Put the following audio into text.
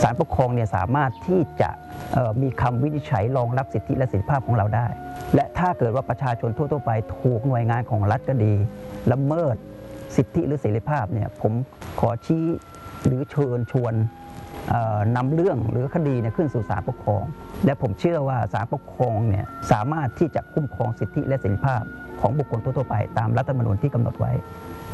ลปกครองเนี่ยสามารถที่จะมีคำวินิจฉัยรองรับสิทธิและเสรีภาพของเราได้และถ้าเกิดว่าประชาชนทั่วไปถูกหน่วยงานของรัฐก็ดีละเมิดสิทธิหรือเสรีภาพเนี่ยผมขอชี้หรือเชิญชวนนำเรื่องหรือคดีขึ้นสู่ศาลปกครองและผมเชื่อว่าศาลปกครองเนี่ยสามารถที่จะคุ้มครองสิทธิและเสรีภาพของบุคคลทั่วไปตามรัฐธรรมนูญที่กำหนดไว้